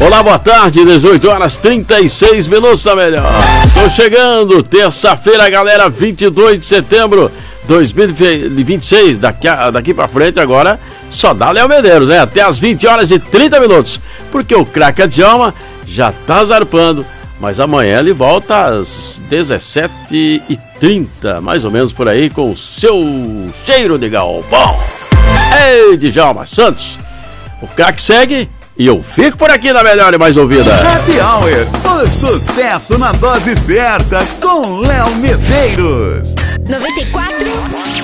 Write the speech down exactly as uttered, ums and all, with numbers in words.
Olá, boa tarde, dezoito horas trinta e seis minutos, a melhor. Tô chegando, terça-feira, galera, vinte e dois de setembro de dois mil e vinte e seis. Daqui, a, daqui pra frente agora só dá Léo Medeiros, né? Até as vinte horas e trinta minutos. Porque o craque Djalma já tá zarpando. Mas amanhã ele volta às dezessete e trinta, mais ou menos por aí, com o seu cheiro de galpão. Ei, Djalma Santos, o craque segue e eu fico por aqui na melhor e mais ouvida. Happy Hour, o sucesso na dose certa com Léo Medeiros. noventa e quatro